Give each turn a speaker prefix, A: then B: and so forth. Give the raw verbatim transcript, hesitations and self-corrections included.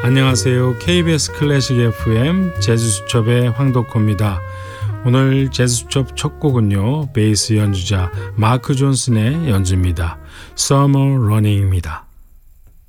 A: 안녕하세요. 케이비에스 클래식 에프엠 재즈수첩의 황덕호입니다. 오늘 재즈수첩 첫 곡은요, 베이스 연주자 마크 존슨의 연주입니다. Summer Running입니다.